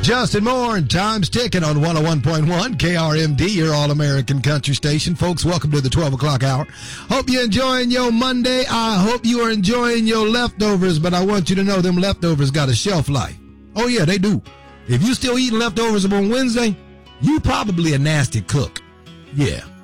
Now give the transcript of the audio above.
Justin Moore and Time's Ticking on 101.1 KRMD, your all-American country station. Folks, welcome to the 12 o'clock hour. Hope you're enjoying your Monday. I hope you are enjoying your leftovers, but I want you to know them leftovers got a shelf life. Oh, yeah, they do. If you still eating leftovers on Wednesday, you probably a nasty cook. Yeah.